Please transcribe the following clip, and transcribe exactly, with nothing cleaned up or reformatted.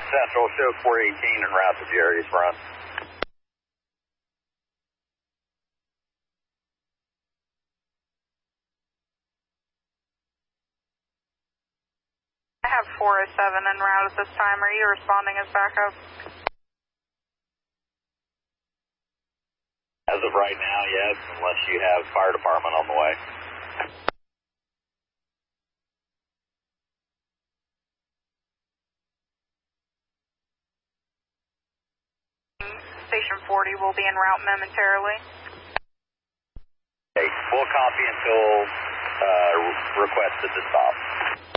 Central, show four eighteen and route to Jerry's front. I have four oh seven en route at this time. Are you responding as backup? As of right now, yes, unless you have fire department on the way. Station forty will be en route momentarily. Okay, we'll copy until uh, requested to stop.